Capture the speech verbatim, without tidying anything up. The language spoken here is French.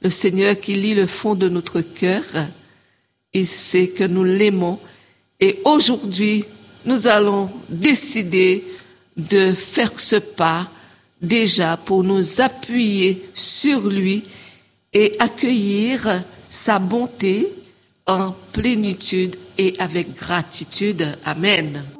le Seigneur qui lit le fond de notre cœur. Il sait que nous l'aimons. Et aujourd'hui, nous allons décider de faire ce pas déjà pour nous appuyer sur lui et accueillir sa bonté en plénitude et avec gratitude. Amen.